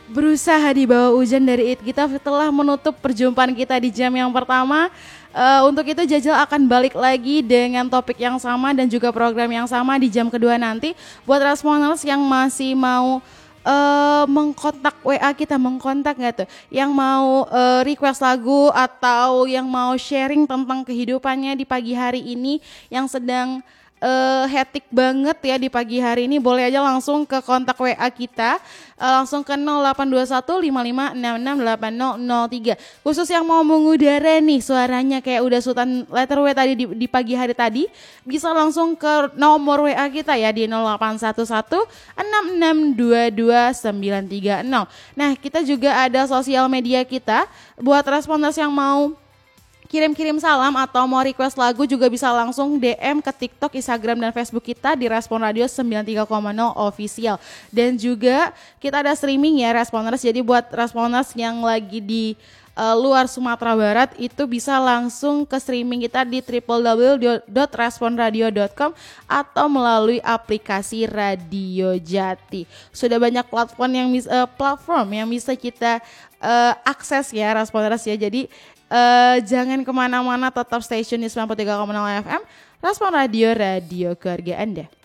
Berusaha di bawah hujan dari It Kita telah menutup perjumpaan kita di jam yang pertama. Untuk itu Jajal akan balik lagi dengan topik yang sama dan juga program yang sama di jam kedua nanti. Buat Rasmoners yang masih mau mengkontak WA kita, mengkontak nggak tuh? Yang mau request lagu atau yang mau sharing tentang kehidupannya di pagi hari ini yang sedang hectic banget ya di pagi hari ini, boleh aja langsung ke kontak WA kita, langsung ke 082155668003. Khusus yang mau mengudara nih suaranya kayak udah Sultan letter W tadi di pagi hari tadi, bisa langsung ke nomor WA kita ya di 0811662290. Nah, kita juga ada sosial media kita buat responders yang mau kirim-kirim salam atau mau request lagu juga bisa langsung DM ke TikTok, Instagram, dan Facebook kita di Respon Radio 93,0 Official. Dan juga kita ada streaming ya Responders, jadi buat Responders yang lagi di luar Sumatera Barat itu bisa langsung ke streaming kita di www.responradio.com atau melalui aplikasi Radio Jati. Sudah banyak platform yang bisa kita akses ya Responders ya. Jadi jangan kemana-mana, tetap stay tune di 93,0 FM Respon Radio, radio keluarga Anda.